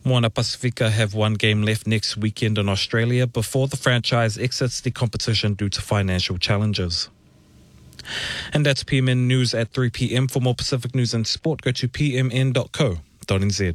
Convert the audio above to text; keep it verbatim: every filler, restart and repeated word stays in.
Moana Pacifica have one game left next weekend in Australia before the franchise exits the competition due to financial challenges. And that's P M N News at three p.m. For more Pacific news and sport, go to p m n dot co dot n z.